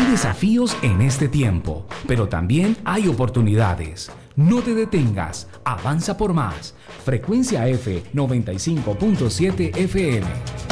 desafíos en este tiempo, pero también hay oportunidades. No te detengas, avanza por más. Frecuencia F 95.7 FM.